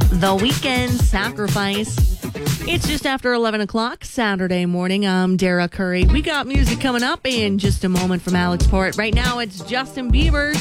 The Weeknd, Sacrifice. It's just after 11 o'clock Saturday morning. I'm Dara Curry. We got music coming up in just a moment from Alex Port. Right now, it's Justin Bieber's